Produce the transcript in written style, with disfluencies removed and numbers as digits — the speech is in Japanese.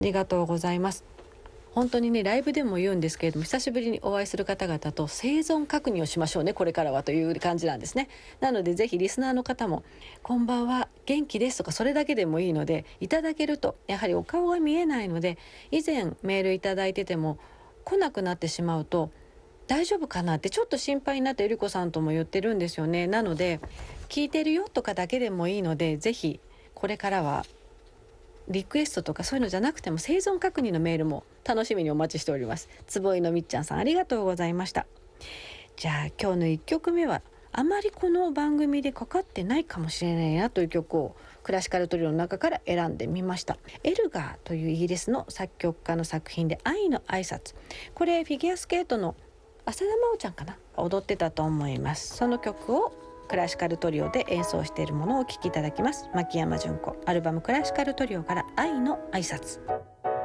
ありがとうございます。本当にね、ライブでも言うんですけれども、久しぶりにお会いする方々と生存確認をしましょうね、これからはという感じなんですね。なのでぜひリスナーの方もこんばんは、元気ですとかそれだけでもいいのでいただけると、やはりお顔が見えないので、以前メールいただいてても来なくなってしまうと大丈夫かなってちょっと心配になってゆり子さんとも言ってるんですよね。なので聞いてるよとかだけでもいいので、ぜひこれからはリクエストとかそういうのじゃなくても生存確認のメールも楽しみにお待ちしております。坪井のみっちゃんさん、ありがとうございました。じゃあ今日の1曲目はあまりこの番組でかかってないかもしれないなという曲をクラシカルトリオの中から選んでみました。エルガーというイギリスの作曲家の作品で愛の挨拶、これフィギュアスケートの浅田真央ちゃんかな、踊ってたと思います。その曲をクラシカルトリオで演奏しているものをお聴きいただきます。牧山純子、アルバムクラシカルトリオから愛の挨拶。